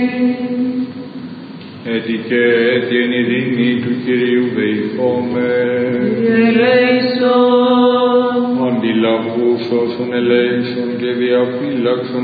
Έτσι και την ειρήνη του Κυρίου δεηθώμε. Ελέησον. Αντιλαβούς όσων ελέησον και διαφύλαξον